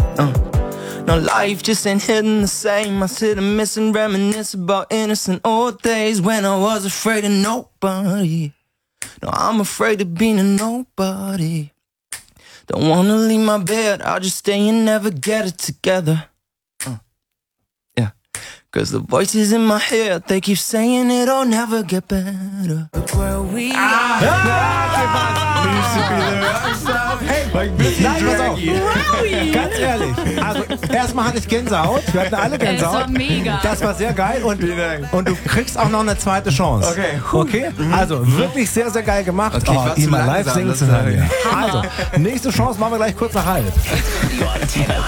No, life just ain't hitting the same. I sit and miss and reminisce about innocent old days when I was afraid of nobody. No, I'm afraid of being a nobody. Don't wanna leave my bed, I'll just stay and never get it together. Yeah, cause the voices in my head, they keep saying it'll never get better. Look where we are. Nein, pass auf. Ganz ehrlich. Also, erstmal hatte ich Gänsehaut. Wir hatten alle Gänsehaut. Das war mega. Das war sehr geil. Und du kriegst auch noch eine zweite Chance. Okay? Also, wirklich sehr, sehr geil gemacht. Okay, ihn mal live singen zu hören. Also, nächste Chance machen wir gleich kurz nach halb.